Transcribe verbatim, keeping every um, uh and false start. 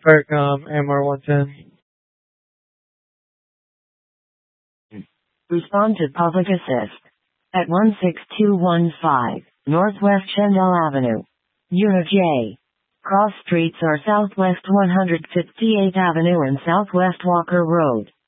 Faircom M R one ten. Respond to public assist. At one six two one five, Northwest Shendell Avenue. Unit J. Cross streets are Southwest one hundred fifty-eighth Avenue and Southwest Walker Road.